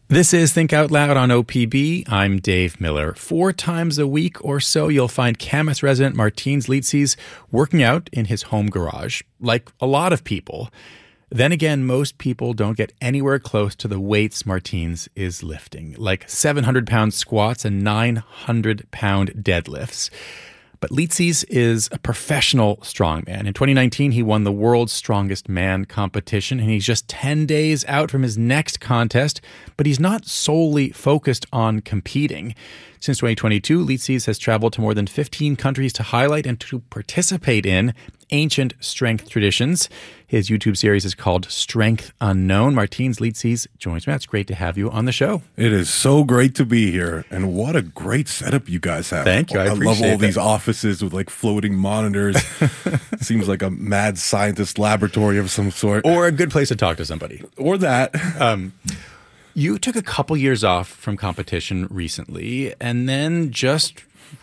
This is Think Out Loud on OPB. I'm Dave Miller. 4 times a week or so, you'll find Camas resident Martins Litzes working out in his home garage, like a lot of people. Then again, most people don't get anywhere close to the weights Martins is lifting, like 700-pound squats and 900-pound deadlifts. But Litzes is a professional strongman. In 2019, he won the World's Strongest Man competition, and he's just 10 days out from his next contest, but he's not solely focused on competing. Since 2022, Litzes has traveled to more than 15 countries to highlight and to participate in ancient strength traditions. His YouTube series is called Strength Unknown. Martins Litzes joins me. It's great to have you on the show. It is so great to be here, and what a great setup you guys have. Thank you. I love all that. These offices with like floating monitors. Seems like a mad scientist laboratory of some sort. Or a good place to talk to somebody. Or that. You took a couple years off from competition recently, and then just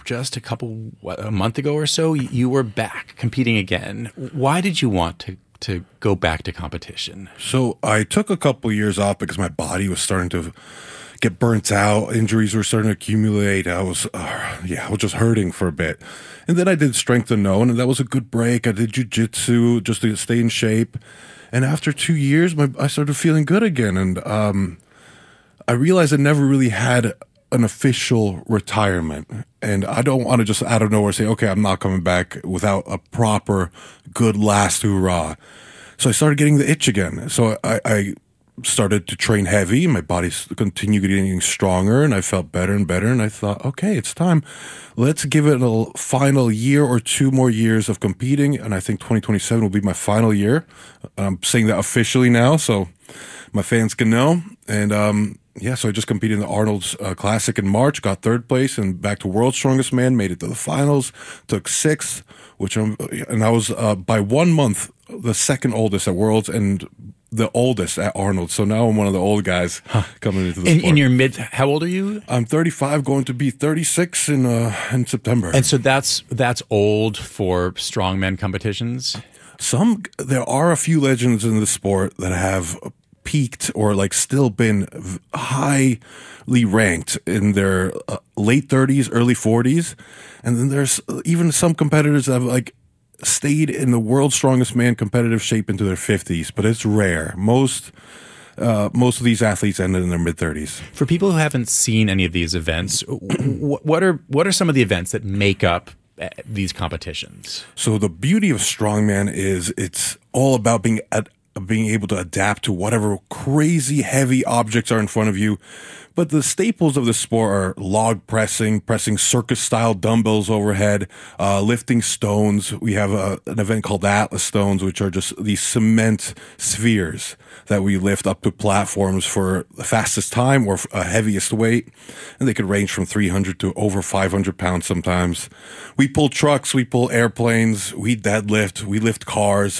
a month ago or so, you were back competing again. Why did you want to go back to competition? So I took a couple years off because my body was starting to get burnt out. Injuries were starting to accumulate. I was just hurting for a bit. And then I did Strength Unknown, and that was a good break. I did jiu-jitsu just to stay in shape. And after 2 years, I started feeling good again. And I realized I never really had an official retirement, and I don't want to just out of nowhere say, okay, I'm not coming back without a proper good last hurrah. So I started getting the itch again. So I started to train heavy. My body continued getting stronger, and I felt better and better. And I thought, okay, it's time. Let's give it a final year or 2 more years of competing. And I think 2027 will be my final year. I'm saying that officially now, so my fans can know. And so I just competed in the Arnold's Classic in March, got 3rd place, and back to World's Strongest Man, made it to the finals, took 6th, and I was by 1 month the 2nd oldest at Worlds and the oldest at Arnold. So now I'm one of the old guys coming into the sport. In your how old are you? I'm 35, going to be 36 in September. And so that's old for strongman competitions? There are a few legends in the sport that have peaked or like still been highly ranked in their late 30s, early 40s. And then there's even some competitors that have like stayed in the World's Strongest Man competitive shape into their 50s, but it's rare. Most of these athletes ended in their mid-30s. For people who haven't seen any of these events, what are some of the events that make up these competitions? So the beauty of strongman is it's all about being able to adapt to whatever crazy heavy objects are in front of you. But the staples of the sport are log pressing circus-style dumbbells overhead, lifting stones. We have an event called Atlas Stones, which are just these cement spheres that we lift up to platforms for the fastest time or heaviest weight. And they could range from 300 to over 500 pounds sometimes. We pull trucks, we pull airplanes, we deadlift, we lift cars,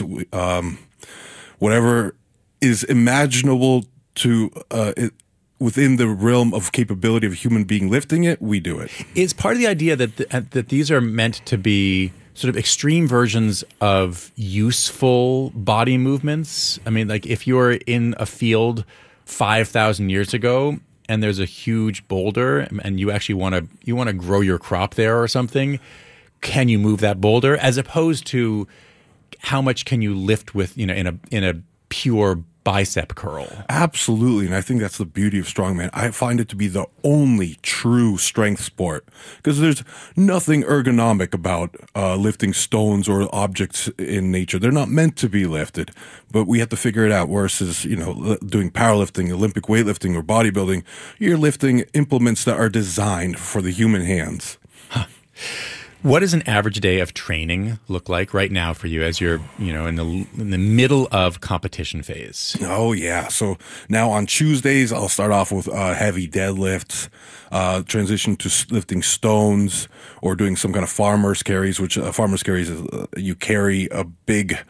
whatever is imaginable to within the realm of capability of a human being lifting it, we do it. Is part of the idea that these are meant to be sort of extreme versions of useful body movements? I mean, like if you're in a field 5,000 years ago and there's a huge boulder and you actually want to grow your crop there or something, can you move that boulder? As opposed to how much can you lift with, in a pure bicep curl? Absolutely. And I think that's the beauty of strongman. I find it to be the only true strength sport because there's nothing ergonomic about lifting stones or objects in nature. They're not meant to be lifted, but we have to figure it out. Versus, doing powerlifting, Olympic weightlifting, or bodybuilding, you're lifting implements that are designed for the human hands. What does an average day of training look like right now for you as you're, in the middle of competition phase? Oh, yeah. So now on Tuesdays, I'll start off with heavy deadlifts, transition to lifting stones or doing some kind of farmer's carries, which farmer's carries is you carry a big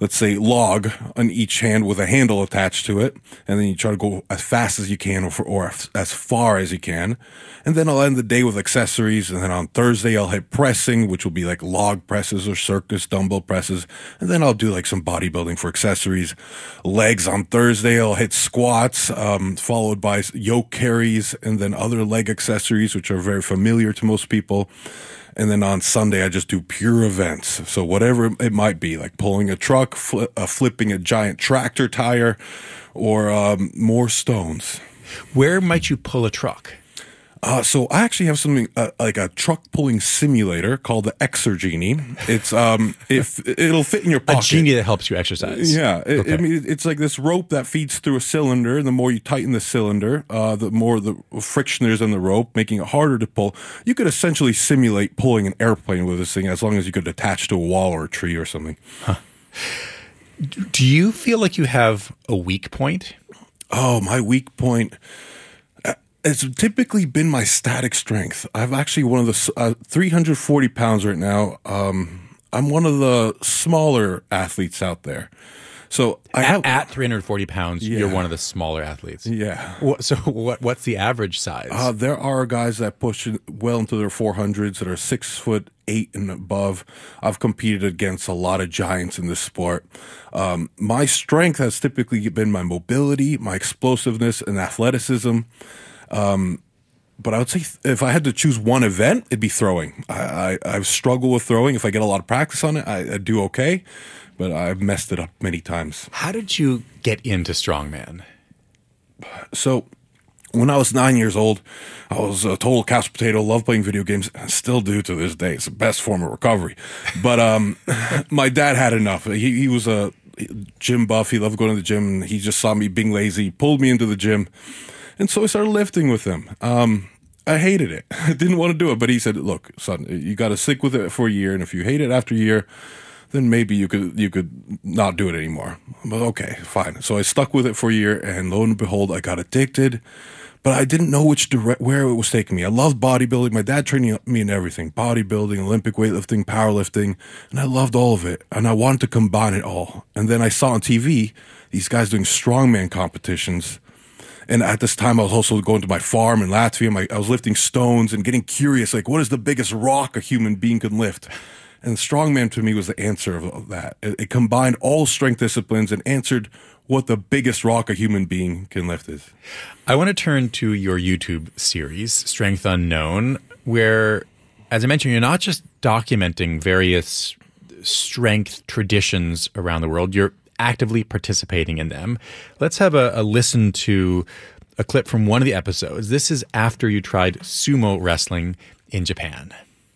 let's say, log on each hand with a handle attached to it. And then you try to go as fast as you can or as far as you can. And then I'll end the day with accessories. And then on Thursday, I'll hit pressing, which will be like log presses or circus dumbbell presses. And then I'll do like some bodybuilding for accessories. Legs on Thursday, I'll hit squats, followed by yoke carries and then other leg accessories, which are very familiar to most people. And then on Sunday, I just do pure events. So whatever it might be, like pulling a truck, flipping a giant tractor tire, or more stones. Where might you pull a truck? So I actually have something like a truck pulling simulator called the Exergenie. It's it'll fit in your pocket. A genie that helps you exercise. Yeah, Okay. I mean it's like this rope that feeds through a cylinder. The more you tighten the cylinder, the more the friction there is on the rope, making it harder to pull. You could essentially simulate pulling an airplane with this thing as long as you could attach to a wall or a tree or something. Huh. Do you feel like you have a weak point? Oh, my weak point. It's typically been my static strength. I've actually one of the 340 pounds right now. I'm one of the smaller athletes out there. So I have At 340 pounds, Yeah. you're one of the smaller athletes. yeah. So what's the average size? There are guys that push well into their 400s that are 6'8" and above. I've competed against a lot of giants in this sport. My strength has typically been my mobility, my explosiveness, and athleticism. But I would say if I had to choose one event, it'd be throwing. I've struggled with throwing. If I get a lot of practice on it, I do okay, but I've messed it up many times. How did you get into strongman? So when I was 9 years old, I was a total couch potato, loved playing video games, and still do to this day. It's the best form of recovery. But my dad had enough. He was a gym buff. He loved going to the gym. And he just saw me being lazy, pulled me into the gym. And so I started lifting with him. I hated it. I didn't want to do it. But he said, look, son, you got to stick with it for a year. And if you hate it after a year, then maybe you could not do it anymore. But okay, fine. So I stuck with it for a year. And lo and behold, I got addicted. But I didn't know where it was taking me. I loved bodybuilding. My dad trained me in everything. Bodybuilding, Olympic weightlifting, powerlifting. And I loved all of it. And I wanted to combine it all. And then I saw on TV these guys doing strongman competitions. And at this time, I was also going to my farm in Latvia. I was lifting stones and getting curious, like, what is the biggest rock a human being can lift? And strongman to me was the answer of that. It combined all strength disciplines and answered what the biggest rock a human being can lift is. I want to turn to your YouTube series, Strength Unknown, where, as I mentioned, you're not just documenting various strength traditions around the world. You're actively participating in them. Let's have a listen to a clip from one of the episodes. This is after you tried sumo wrestling in Japan.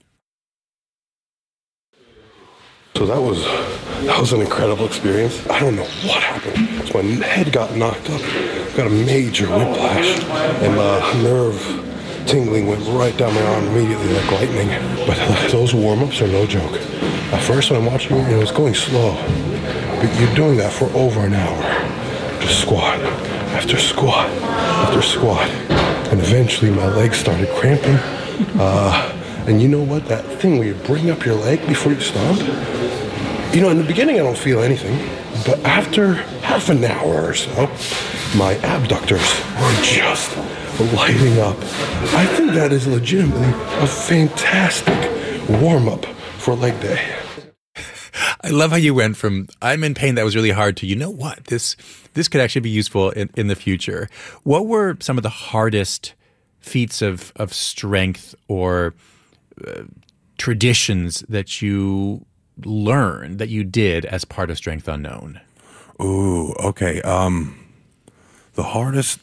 So that was an incredible experience. I don't know what happened. So my head got knocked up. Got a major whiplash, and my nerve tingling went right down my arm immediately like lightning. But those warm-ups are no joke. At first when I'm watching it, it was going slow. But you're doing that for over an hour. Just squat after squat after squat. And eventually my legs started cramping. And you know what? That thing where you bring up your leg before you stomp? You know, in the beginning I don't feel anything. But after half an hour or so, my abductors were just lighting up. I think that is legitimately a fantastic warm-up for leg day. I love how you went from I'm in pain, that was really hard, to, you know what, this could actually be useful in the future. What were some of the hardest feats of strength or traditions that you learned, that you did as part of Strength Unknown? Ooh, okay. The hardest.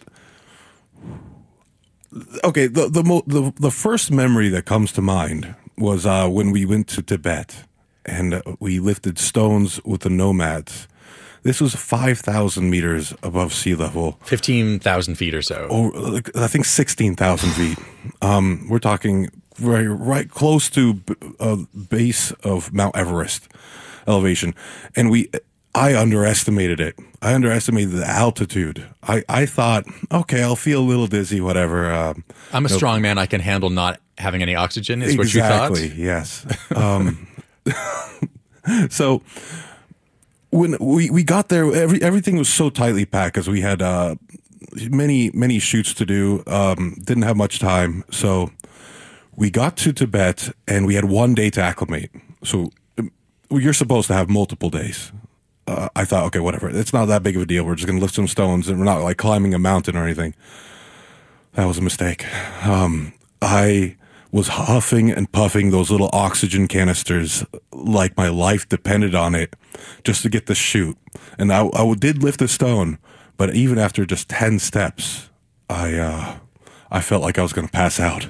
Okay, the first memory that comes to mind was when we went to Tibet and we lifted stones with the nomads. This was 5,000 meters above sea level. 15,000 feet or so. Or I think 16,000 feet. We're talking right close to base of Mount Everest elevation, and I underestimated it. I underestimated the altitude. I thought, okay, I'll feel a little dizzy, whatever. I'm a strong man. I can handle not having any oxygen, is what you thought? Exactly, yes. So when we got there, everything was so tightly packed because we had many shoots to do. Didn't have much time, so we got to Tibet and we had 1 day to acclimate. So you're supposed to have multiple days. I thought, okay, whatever. It's not that big of a deal. We're just going to lift some stones and we're not like climbing a mountain or anything. That was a mistake. I was huffing and puffing those little oxygen canisters like my life depended on it just to get the chute. And I did lift a stone, but even after just 10 steps, I felt like I was going to pass out.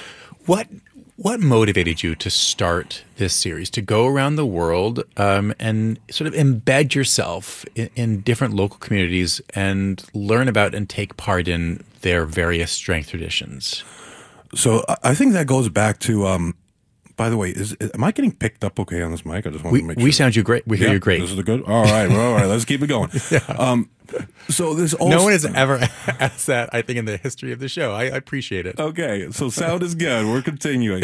What motivated you to start this series, to go around the world and sort of embed yourself in different local communities and learn about and take part in their various strength traditions? So I think that goes back to, by the way, am I getting picked up okay on this mic? I just want to make sure. We sound you great. We hear you great. This is good. All right. Let's keep it going. Yeah. So there's also, no one has ever asked that, I think, in the history of the show. I appreciate it. Okay. So sound is good. We're continuing.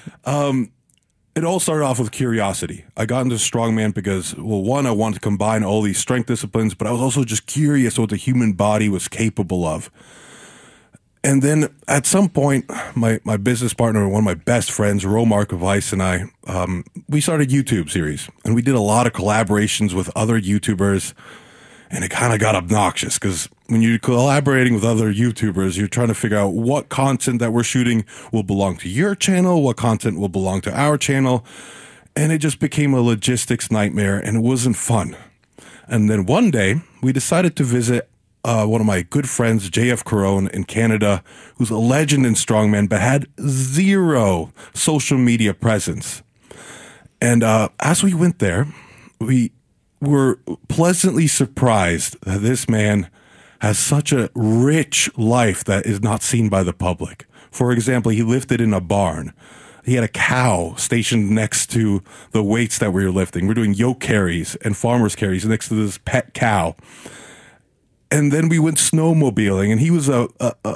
It all started off with curiosity. I got into strongman because, well, one, I wanted to combine all these strength disciplines, but I was also just curious what the human body was capable of. And then at some point, my business partner, one of my best friends, Romark Weiss, and I, we started a YouTube series. And we did a lot of collaborations with other YouTubers. And it kind of got obnoxious because when you're collaborating with other YouTubers, you're trying to figure out what content that we're shooting will belong to your channel, what content will belong to our channel. And it just became a logistics nightmare and it wasn't fun. And then one day, we decided to visit one of my good friends, JF Caron in Canada, who's a legend in strongman, but had zero social media presence. And as we went there, we were pleasantly surprised that this man has such a rich life that is not seen by the public. For example, he lifted in a barn. He had a cow stationed next to the weights that we were lifting. We're doing yoke carries and farmer's carries next to this pet cow. And then we went snowmobiling, and he was a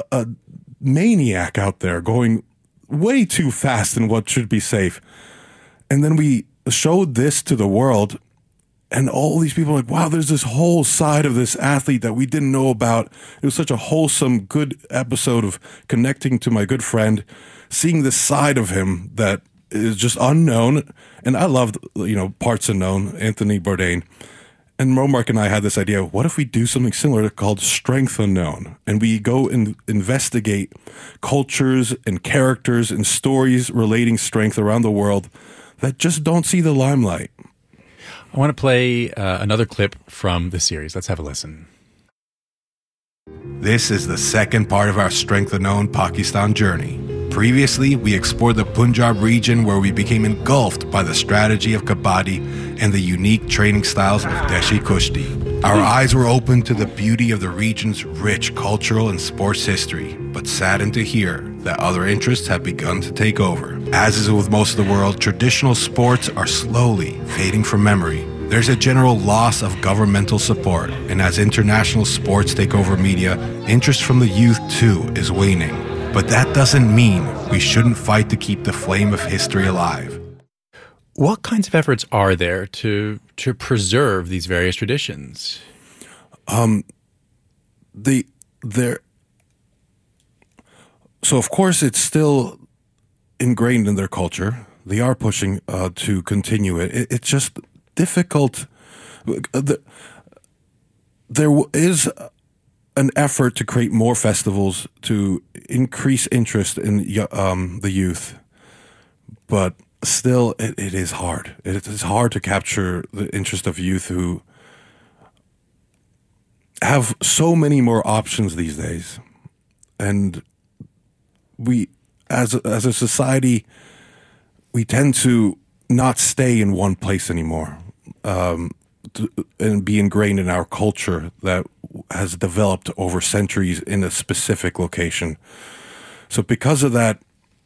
maniac out there going way too fast in what should be safe. And then we showed this to the world, and all these people are like, wow, there's this whole side of this athlete that we didn't know about. It was such a wholesome, good episode of connecting to my good friend, seeing this side of him that is just unknown. And I loved, parts unknown, Anthony Bourdain. And Romark and I had this idea, what if we do something similar called Strength Unknown? And we go and investigate cultures and characters and stories relating strength around the world that just don't see the limelight. I want to play another clip from the series. Let's have a listen. This is the second part of our Strength Unknown Pakistan journey. Previously, we explored the Punjab region where we became engulfed by the strategy of Kabaddi and the unique training styles of Deshi Kushti. Our eyes were opened to the beauty of the region's rich cultural and sports history, but saddened to hear that other interests have begun to take over. As is with most of the world, traditional sports are slowly fading from memory. There's a general loss of governmental support, and as international sports take over media, interest from the youth too is waning. But that doesn't mean we shouldn't fight to keep the flame of history alive. What kinds of efforts are there to preserve these various traditions? So of course it's still ingrained in their culture. They are pushing to continue it. It's just difficult. There is an effort to create more festivals to increase interest in the youth, but still it is hard. It is hard to capture the interest of youth who have so many more options these days. And we, as a society, we tend to not stay in one place anymore, and be ingrained in our culture that has developed over centuries in a specific location. So because of that,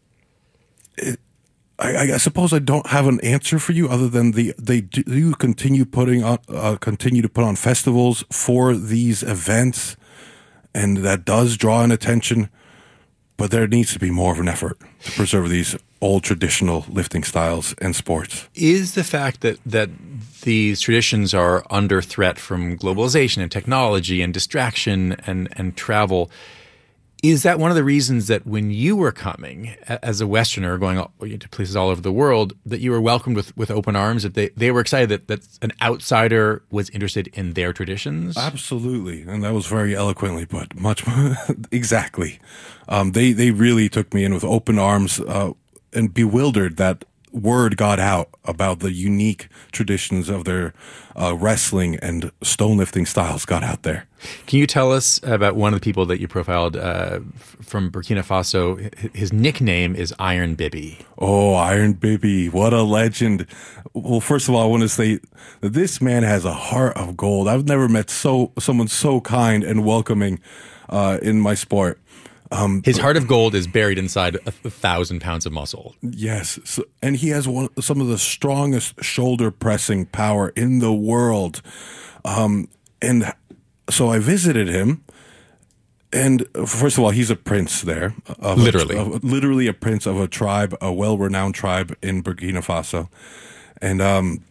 I suppose I don't have an answer for you other than they do continue to put on festivals for these events, and that does draw in attention. But there needs to be more of an effort to preserve these old traditional lifting styles and sports. Is the fact that these traditions are under threat from globalization and technology and distraction and travel, is that one of the reasons that when you were coming as a Westerner going to places all over the world, that you were welcomed with open arms, that they were excited that an outsider was interested in their traditions? Absolutely. And that was very eloquently put. Much more exactly. They really took me in with open arms and bewildered that word got out about the unique traditions of their wrestling and stone lifting styles got out there. Can you tell us about one of the people that you profiled from Burkina Faso? His nickname is Iron Bibi. Oh, Iron Bibi, what a legend. Well, first of all, I want to say that this man has a heart of gold. I've never met someone so kind and welcoming in my sport. His heart of gold is buried inside 1,000 pounds of muscle. Yes. So, and he has some of the strongest shoulder pressing power in the world. And so I visited him. And first of all, he's a prince there. Literally a prince of a tribe, a well-renowned tribe in Burkina Faso. And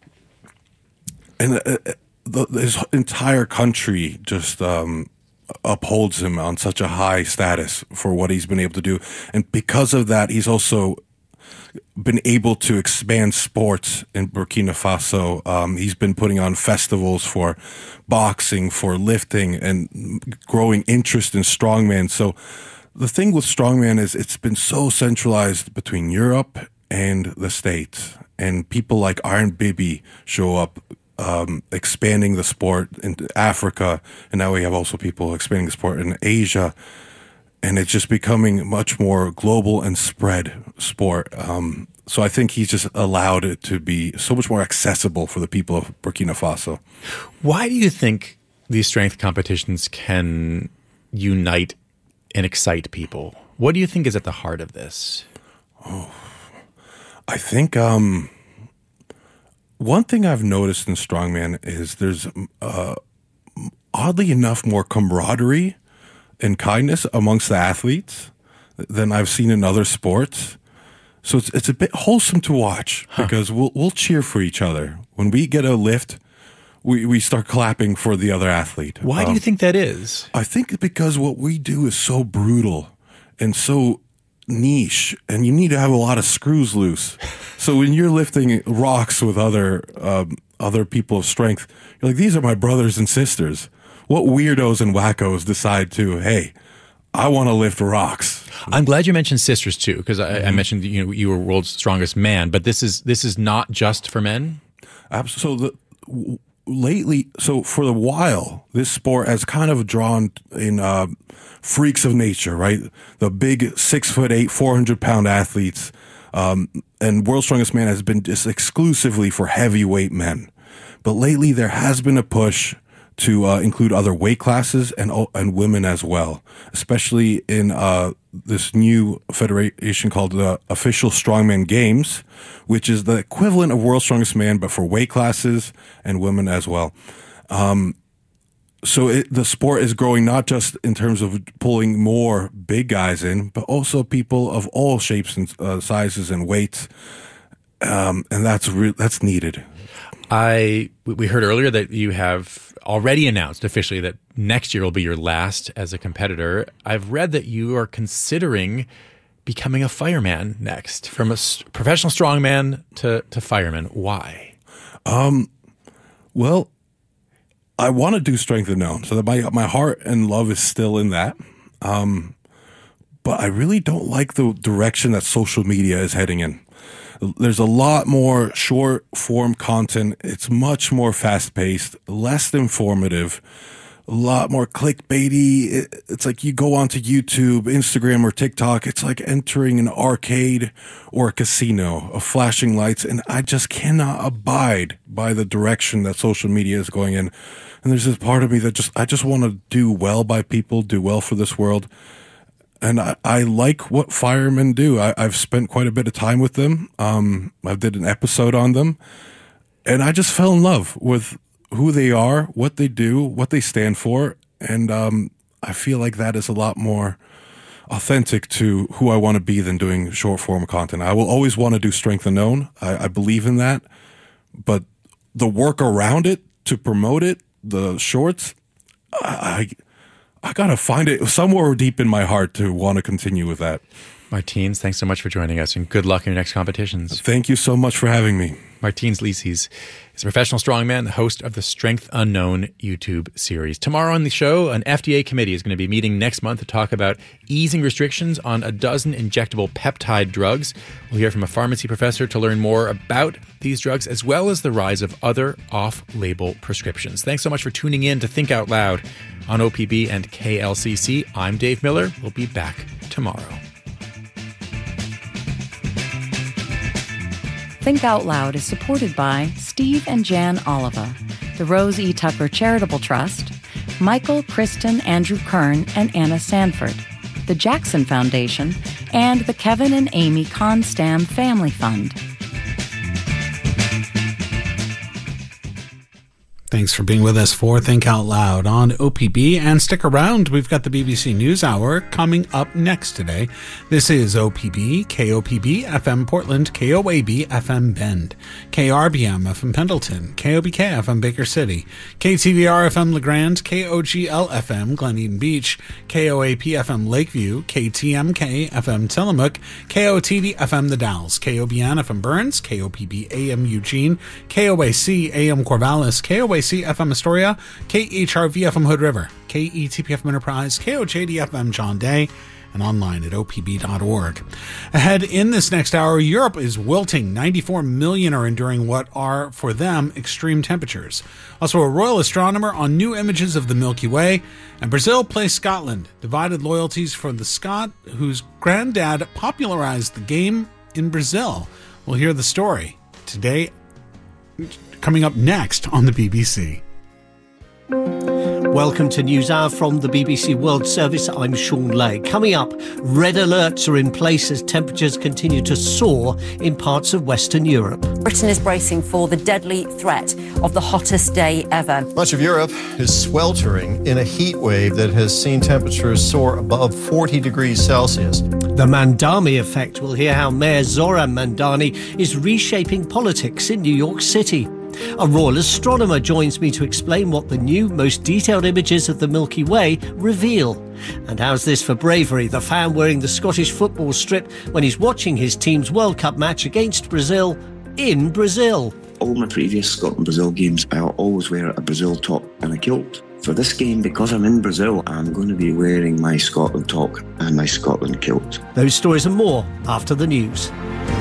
his entire country just upholds him on such a high status for what he's been able to do. And because of that, he's also been able to expand sports in Burkina Faso. He's been putting on festivals for boxing, for lifting, and growing interest in strongman. So the thing with strongman is it's been so centralized between Europe and the States. And people like Iron Bibi show up expanding the sport into Africa, and now we have also people expanding the sport in Asia, and it's just becoming much more global and spread sport. So I think he's just allowed it to be so much more accessible for the people of Burkina Faso. Why do you think these strength competitions can unite and excite people? What do you think is at the heart of this? Oh, I think one thing I've noticed in strongman is there's oddly enough more camaraderie and kindness amongst the athletes than I've seen in other sports. So it's a bit wholesome to watch because we'll cheer for each other. When we get a lift, we start clapping for the other athlete. Why do you think that is? I think because what we do is so brutal and so niche, and you need to have a lot of screws loose. So when you're lifting rocks with other people of strength, you're like, these are my brothers and sisters. What weirdos and wackos decide to, hey, I want to lift rocks? I'm glad you mentioned sisters too, because I mentioned you were world's strongest man, but this is not just for men. Absolutely. Lately, so for a while, this sport has kind of drawn in freaks of nature, right? The big 6'8", 400-pound athletes, and World's Strongest Man has been just exclusively for heavyweight men. But lately, there has been a push to include other weight classes and women as well, especially in this new federation called the Official Strongman Games, which is the equivalent of World's Strongest Man, but for weight classes and women as well. So the sport is growing not just in terms of pulling more big guys in, but also people of all shapes and sizes and weights, and that's needed. We heard earlier that you have already announced officially that next year will be your last as a competitor. I've read that you are considering becoming a fireman next, from a professional strongman to fireman. Why? Well, I want to do strength unknown, so that my heart and love is still in that. But I really don't like the direction that social media is heading in. There's a lot more short form content. It's much more fast paced, less informative, a lot more clickbaity. It's like you go onto YouTube, Instagram, or TikTok. It's like entering an arcade or a casino of flashing lights. And I just cannot abide by the direction that social media is going in. And there's this part of me that I just want to do well by people, do well for this world. And I like what firemen do. I've spent quite a bit of time with them. I did an episode on them. And I just fell in love with who they are, what they do, what they stand for. And I feel like that is a lot more authentic to who I want to be than doing short form content. I will always want to do Strength Unknown. I believe in that. But the work around it to promote it, the shorts, I got to find it somewhere deep in my heart to want to continue with that. Martins, thanks so much for joining us, and good luck in your next competitions. Thank you so much for having me. Martins Licis is a professional strongman, the host of the Strength Unknown YouTube series. Tomorrow on the show, an FDA committee is going to be meeting next month to talk about easing restrictions on a dozen injectable peptide drugs. We'll hear from a pharmacy professor to learn more about these drugs, as well as the rise of other off-label prescriptions. Thanks so much for tuning in to Think Out Loud on OPB and KLCC. I'm Dave Miller. We'll be back tomorrow. Think Out Loud is supported by Steve and Jan Oliva, the Rose E. Tucker Charitable Trust, Michael, Kristen, Andrew Kern, and Anna Sanford, the Jackson Foundation, and the Kevin and Amy Constam Family Fund. Thanks for being with us for Think Out Loud on OPB, and stick around. We've got the BBC NewsHour coming up next today. This is OPB, KOPB FM Portland, KOAB FM Bend, KRBM FM Pendleton, KOBK FM Baker City, KTVR FM LeGrand, KOGL FM Glen Eden Beach, KOAP FM Lakeview, KTMK FM Tillamook, KOTD FM The Dalles, KOBN FM Burns, KOPB AM Eugene, KOAC AM Corvallis, KOAC FM Astoria, KHRV FM Hood River, KETP FM Enterprise, KOJD FM John Day, and online at opb.org. Ahead in this next hour, Europe is wilting. 94 million are enduring what are, for them, extreme temperatures. Also, a royal astronomer on new images of the Milky Way. And Brazil plays Scotland. Divided loyalties for the Scot whose granddad popularized the game in Brazil. We'll hear the story today, coming up next on the BBC. Welcome to NewsHour from the BBC World Service. I'm Sean Lay. Coming up, red alerts are in place as temperatures continue to soar in parts of Western Europe. Britain is bracing for the deadly threat of the hottest day ever. Much of Europe is sweltering in a heat wave that has seen temperatures soar above 40 degrees Celsius. The Mandami effect. We'll hear how Mayor Zoran Mandani is reshaping politics in New York City. A royal astronomer joins me to explain what the new, most detailed images of the Milky Way reveal. And how's this for bravery? The fan wearing the Scottish football strip when he's watching his team's World Cup match against Brazil in Brazil. All my previous Scotland-Brazil games, I'll always wear a Brazil top and a kilt. For this game, because I'm in Brazil, I'm going to be wearing my Scotland top and my Scotland kilt. Those stories and more after the news.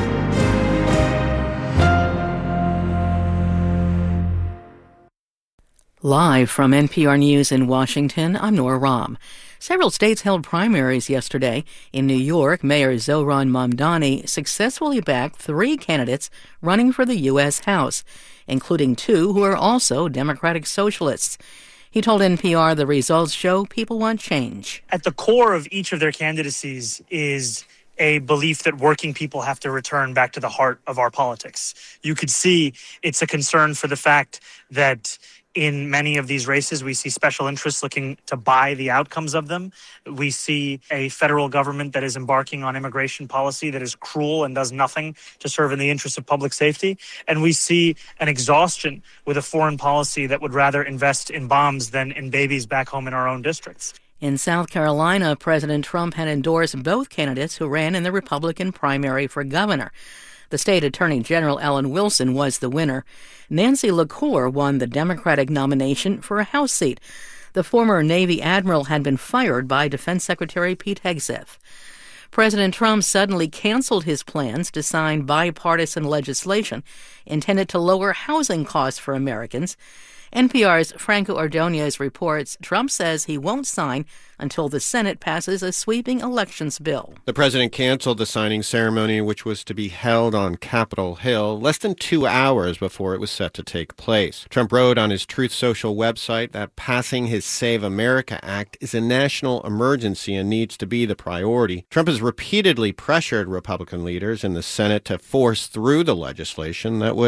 Live from NPR News in Washington, I'm Nora Rahm. Several states held primaries yesterday. In New York, Mayor Zoran Mamdani successfully backed 3 candidates running for the U.S. House, including 2 who are also Democratic Socialists. He told NPR the results show people want change. At the core of each of their candidacies is a belief that working people have to return back to the heart of our politics. You could see it's a concern for the fact that in many of these races, we see special interests looking to buy the outcomes of them. We see a federal government that is embarking on immigration policy that is cruel and does nothing to serve in the interests of public safety. And we see an exhaustion with a foreign policy that would rather invest in bombs than in babies back home in our own districts. In South Carolina, President Trump had endorsed both candidates who ran in the Republican primary for governor. The state attorney general, Alan Wilson, was the winner. Nancy LaCour won the Democratic nomination for a House seat. The former Navy admiral had been fired by Defense Secretary Pete Hegseth. President Trump suddenly canceled his plans to sign bipartisan legislation intended to lower housing costs for Americans. NPR's Franco Ordonez reports Trump says he won't sign until the Senate passes a sweeping elections bill. The president canceled the signing ceremony, which was to be held on Capitol Hill, less than 2 hours before it was set to take place. Trump wrote on his Truth Social website that passing his Save America Act is a national emergency and needs to be the priority. Trump has repeatedly pressured Republican leaders in the Senate to force through the legislation that would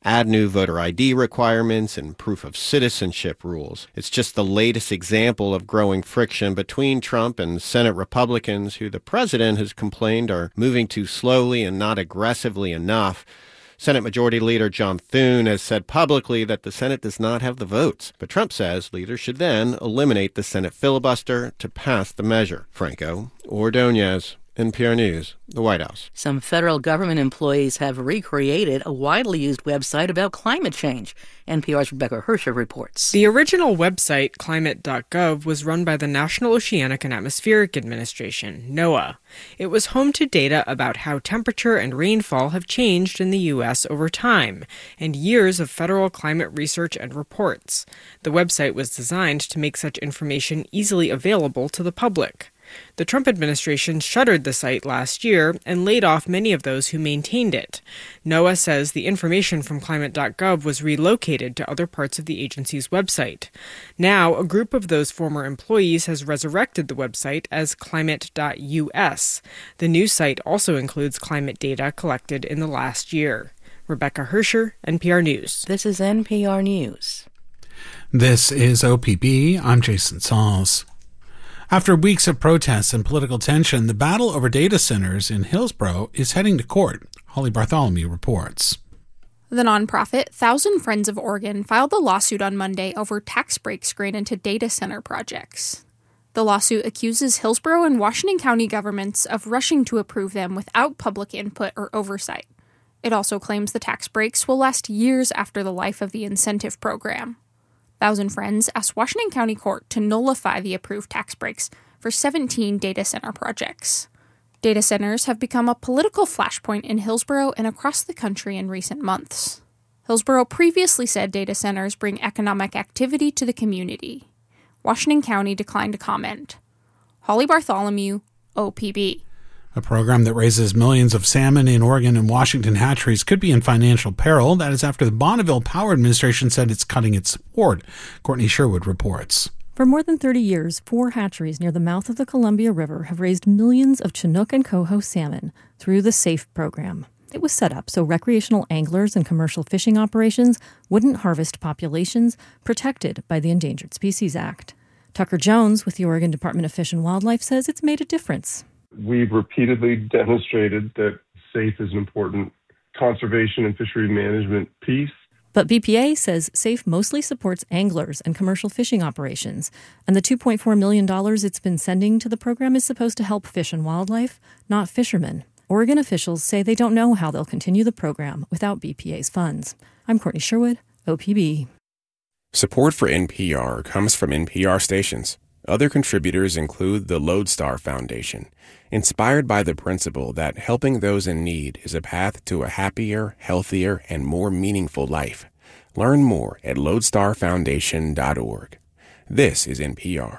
add new voter ID requirements and proof of citizenship rules. It's just the latest example of growing friction between Trump and Senate Republicans, who the president has complained are moving too slowly and not aggressively enough. Senate Majority Leader John Thune has said publicly that the Senate does not have the votes, but Trump says leaders should then eliminate the Senate filibuster to pass the measure. Franco Ordonez, NPR News, the White House. Some federal government employees have recreated a widely used website about climate change. NPR's Rebecca Hersher reports. The original website, climate.gov, was run by the National Oceanic and Atmospheric Administration, NOAA. It was home to data about how temperature and rainfall have changed in the U.S. over time, and years of federal climate research and reports. The website was designed to make such information easily available to the public. The Trump administration shuttered the site last year and laid off many of those who maintained it. NOAA says the information from climate.gov was relocated to other parts of the agency's website. Now, a group of those former employees has resurrected the website as climate.us. The new site also includes climate data collected in the last year. Rebecca Hersher, NPR News. This is NPR News. This is OPB. I'm Jason Sauls. After weeks of protests and political tension, the battle over data centers in Hillsborough is heading to court. Holly Bartholomew reports. The nonprofit 1,000 Friends of Oregon filed a lawsuit on Monday over tax breaks granted to data center projects. The lawsuit accuses Hillsborough and Washington County governments of rushing to approve them without public input or oversight. It also claims the tax breaks will last years after the life of the incentive program. 1,000 Friends asked Washington County Court to nullify the approved tax breaks for 17 data center projects. Data centers have become a political flashpoint in Hillsborough and across the country in recent months. Hillsborough previously said data centers bring economic activity to the community. Washington County declined to comment. Holly Bartholomew, OPB. A program that raises millions of salmon in Oregon and Washington hatcheries could be in financial peril. That is after the Bonneville Power Administration said it's cutting its support. Courtney Sherwood reports. For more than 30 years, 4 hatcheries near the mouth of the Columbia River have raised millions of Chinook and coho salmon through the SAFE program. It was set up so recreational anglers and commercial fishing operations wouldn't harvest populations protected by the Endangered Species Act. Tucker Jones with the Oregon Department of Fish and Wildlife says it's made a difference. We've repeatedly demonstrated that SAFE is an important conservation and fishery management piece. But BPA says SAFE mostly supports anglers and commercial fishing operations, and the $2.4 million it's been sending to the program is supposed to help fish and wildlife, not fishermen. Oregon officials say they don't know how they'll continue the program without BPA's funds. I'm Courtney Sherwood, OPB. Support for NPR comes from NPR stations. Other contributors include the Lodestar Foundation, inspired by the principle that helping those in need is a path to a happier, healthier, and more meaningful life. Learn more at lodestarfoundation.org. This is NPR.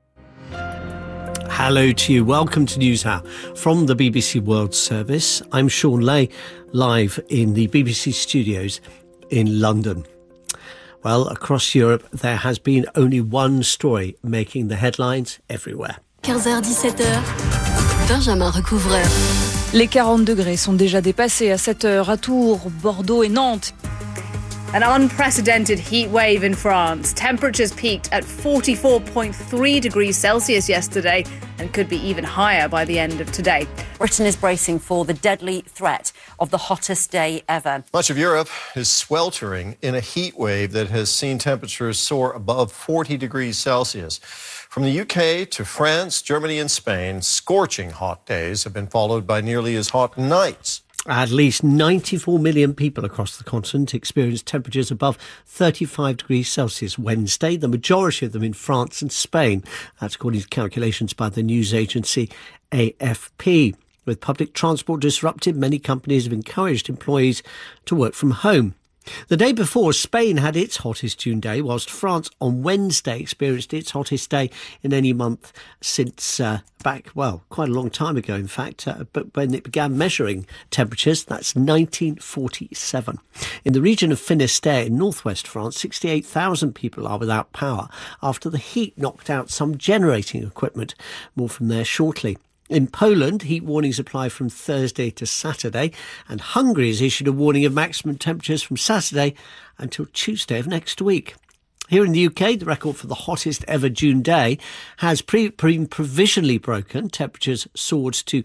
Hello to you. Welcome to NewsHour from the BBC World Service. I'm Sean Lay, live in the BBC studios in London. Well, across Europe, there has been only one story making the headlines everywhere. 15h, 17h, Benjamin Recouvreur. Les 40 degrés sont déjà dépassés à 7 heures à Tours, Bordeaux et Nantes. An unprecedented heat wave in France. Temperatures peaked at 44.3 degrees Celsius yesterday and could be even higher by the end of today. Britain is bracing for the deadly threat of the hottest day ever. Much of Europe is sweltering in a heat wave that has seen temperatures soar above 40 degrees Celsius. From the UK to France, Germany and Spain, scorching hot days have been followed by nearly as hot nights. At least 94 million people across the continent experienced temperatures above 35 degrees Celsius Wednesday, the majority of them in France and Spain. That's according to calculations by the news agency AFP. With public transport disrupted, many companies have encouraged employees to work from home. The day before, Spain had its hottest June day, whilst France on Wednesday experienced its hottest day in any month since quite a long time ago, in fact, but when it began measuring temperatures, that's 1947. In the region of Finistère in northwest France, 68,000 people are without power after the heat knocked out some generating equipment. More from there shortly. In Poland, heat warnings apply from Thursday to Saturday, and Hungary has issued a warning of maximum temperatures from Saturday until Tuesday of next week. Here in the UK, the record for the hottest ever June day has been provisionally broken. Temperatures soared to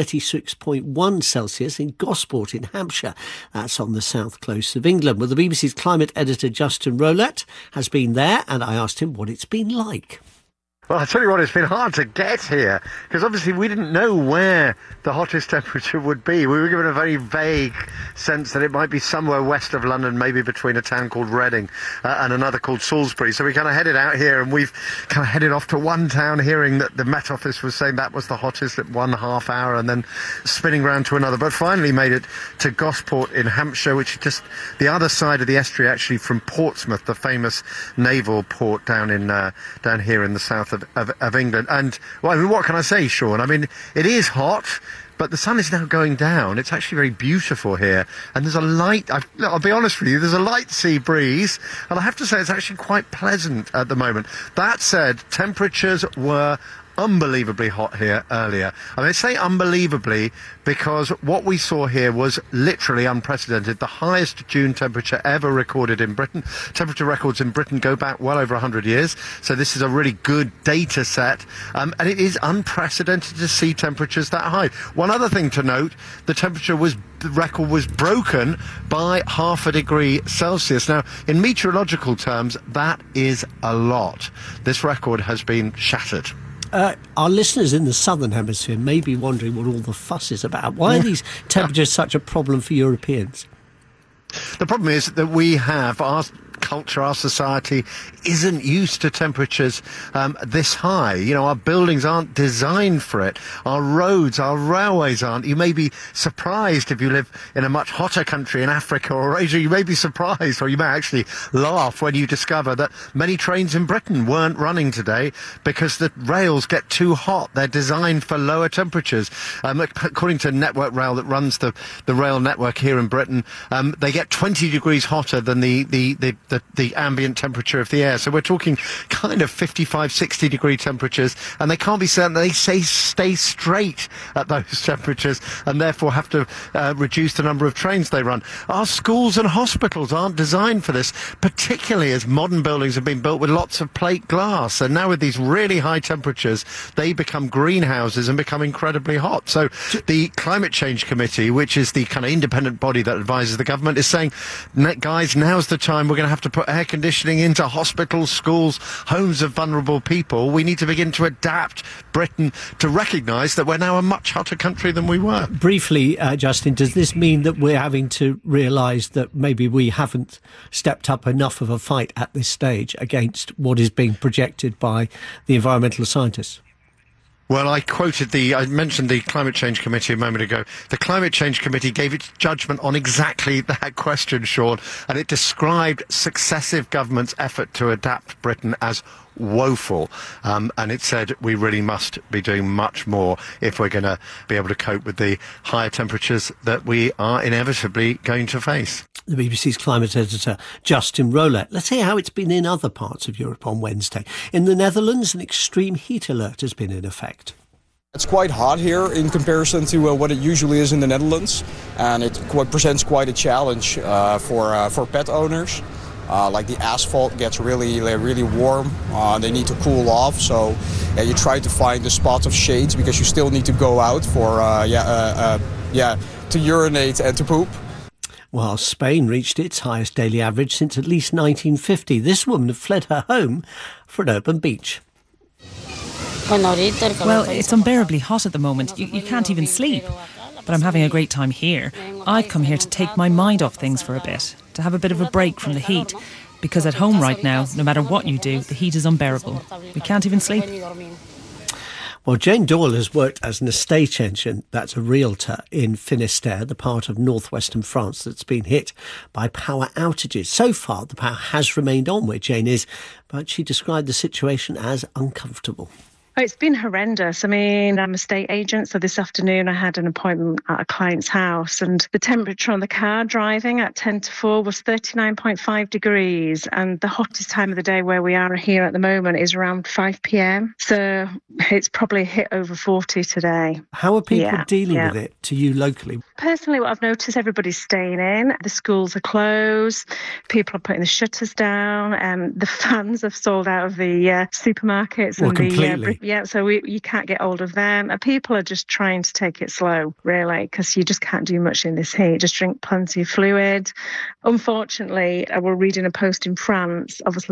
36.1 Celsius in Gosport in Hampshire. That's on the south coast of England. Well, the BBC's climate editor Justin Rowlett has been there, and I asked him what it's been like. Well, I tell you what, it's been hard to get here because obviously we didn't know where the hottest temperature would be. We were given a very vague sense that it might be somewhere west of London, maybe between a town called Reading and another called Salisbury. So we kind of headed out here, and we've kind of headed off to one town, hearing that the Met Office was saying that was the hottest at 1.5 hour, and then spinning round to another. But finally made it to Gosport in Hampshire, which is just the other side of the estuary, actually, from Portsmouth, the famous naval port down here in the south of England. And, well, I mean, what can I say, Sean? I mean, it is hot, but the sun is now going down. It's actually very beautiful here. And there's a light, I'll be honest with you, there's a light sea breeze. And I have to say, it's actually quite pleasant at the moment. That said, temperatures were unbelievably hot here earlier. I mean, I say unbelievably because what we saw here was literally unprecedented. The highest June temperature ever recorded in Britain. Temperature records in Britain go back well over 100 years. So this is a really good data set. And it is unprecedented to see temperatures that high. One other thing to note, the record was broken by 0.5 degree Celsius. Now, in meteorological terms, that is a lot. This record has been shattered. Our listeners in the southern hemisphere may be wondering what all the fuss is about. Why are these temperatures such a problem for Europeans? The problem is that we have our culture, our society isn't used to temperatures this high. You know, our buildings aren't designed for it. Our roads, our railways aren't. You may be surprised if you live in a much hotter country in Africa or Asia. You may be surprised, or you may actually laugh when you discover that many trains in Britain weren't running today because the rails get too hot. They're designed for lower temperatures. According to Network Rail, that runs the rail network here in Britain, they get 20 degrees hotter than the ambient temperature of the air. So we're talking kind of 55, 60 degree temperatures, and they can't be certain they stay straight at those temperatures and therefore have to reduce the number of trains they run. Our schools and hospitals aren't designed for this, particularly as modern buildings have been built with lots of plate glass, and now with these really high temperatures they become greenhouses and become incredibly hot. So the Climate Change Committee, which is the kind of independent body that advises the government, is saying, guys, now's the time. We're going to have to put air conditioning into hospitals, schools, homes of vulnerable people. We need to begin to adapt Britain to recognise that we're now a much hotter country than we were. Briefly, Justin, does this mean that we're having to realise that maybe we haven't stepped up enough of a fight at this stage against what is being projected by the environmental scientists? Well, I mentioned the Climate Change Committee a moment ago. The Climate Change Committee gave its judgment on exactly that question, Sean, and it described successive governments' effort to adapt Britain as woeful. And it said we really must be doing much more if we're going to be able to cope with the higher temperatures that we are inevitably going to face. The BBC's climate editor, Justin Rowlett. Let's hear how it's been in other parts of Europe on Wednesday. In the Netherlands, an extreme heat alert has been in effect. It's quite hot here in comparison to what it usually is in the Netherlands, and it presents quite a challenge for pet owners. Like the asphalt gets really warm. They need to cool off, so you try to find the spots of shades because you still need to go out for to urinate and to poop. While Spain reached its highest daily average since at least 1950, this woman had fled her home for an urban beach. Well, it's unbearably hot at the moment. You can't even sleep. But I'm having a great time here. I've come here to take my mind off things for a bit, to have a bit of a break from the heat. Because at home right now, no matter what you do, the heat is unbearable. We can't even sleep. Well, Jane Doyle has worked as an estate agent, that's a realtor, in Finistère, the part of northwestern France that's been hit by power outages. So far, the power has remained on where Jane is, but she described the situation as uncomfortable. Oh, it's been horrendous. I mean, I'm a estate agent, so this afternoon I had an appointment at a client's house, and the temperature on the car driving at 10 to 4 was 39.5 degrees, and the hottest time of the day where we are here at the moment is around 5 p.m. So it's probably hit over 40 today. How are people dealing with it to you locally? Personally, what I've noticed, everybody's staying in. The schools are closed. People are putting the shutters down, and the fans have sold out of the supermarkets. Well, and completely. So you can't get hold of them. And people are just trying to take it slow, really, because you just can't do much in this heat. Just drink plenty of fluid. Unfortunately, I was reading a post in France, obviously